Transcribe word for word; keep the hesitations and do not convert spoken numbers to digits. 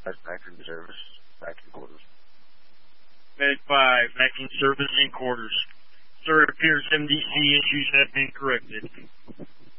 back in service, back in quarters. Med five, back in service in quarters. Sir, it appears M D C issues have been corrected.